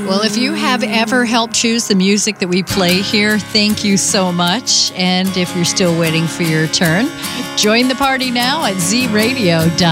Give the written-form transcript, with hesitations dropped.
Well, if you have ever helped choose the music that we play here, thank you so much. And if you're still waiting for your turn, join the party now at zradio.fm.